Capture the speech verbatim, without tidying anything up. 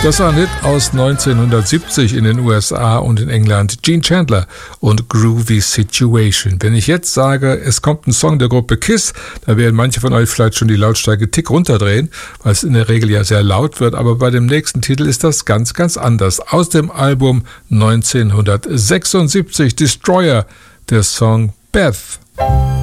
Das war ein Hit aus neunzehnhundertsiebzig in den U S A und in England. Gene Chandler und Groovy Situation. Wenn ich jetzt sage, es kommt ein Song der Gruppe Kiss, da werden manche von euch vielleicht schon die Lautstärke tick runterdrehen, weil es in der Regel ja sehr laut wird. Aber bei dem nächsten Titel ist das ganz, ganz anders. Aus dem Album neunzehnhundertsechsundsiebzig, Destroyer, der Song Beth.